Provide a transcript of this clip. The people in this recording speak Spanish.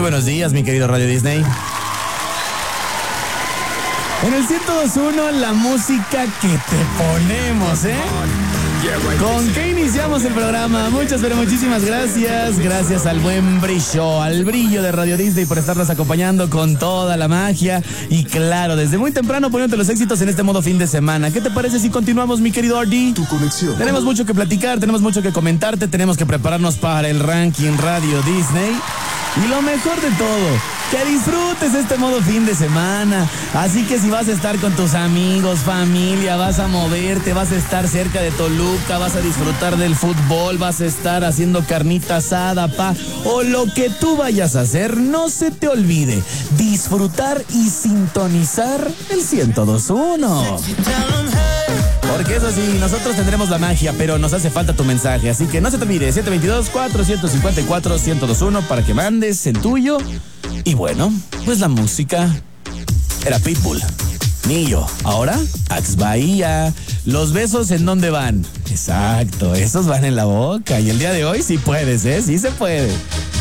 Muy buenos días, mi querido Radio Disney. En el 102.1, la música que te ponemos, ¿eh? ¿Con qué iniciamos el programa? Muchas, pero muchísimas gracias. Gracias al buen brillo, al brillo de Radio Disney por estarnos acompañando con toda la magia. Y claro, desde muy temprano poniéndote los éxitos en este modo fin de semana. ¿Qué te parece si continuamos, mi querido RD? Tu conexión. Tenemos mucho que platicar, tenemos mucho que comentarte, tenemos que prepararnos para el ranking Radio Disney. Y lo mejor de todo, que disfrutes este modo fin de semana. Así que si vas a estar con tus amigos, familia, vas a moverte, vas a estar cerca de Toluca, vas a disfrutar del fútbol, vas a estar haciendo carnita asada, o lo que tú vayas a hacer, no se te olvide disfrutar y sintonizar el 102.1. Porque eso sí, nosotros tendremos la magia, pero nos hace falta tu mensaje. Así que no se te olvide, 722-454-1021 para que mandes el tuyo. Y bueno, pues la música era Pitbull, Nillo. Ahora, Ax Bahía. ¿Los besos en dónde van? Exacto, esos van en la boca. Y el día de hoy sí puedes, ¿eh? Sí se puede.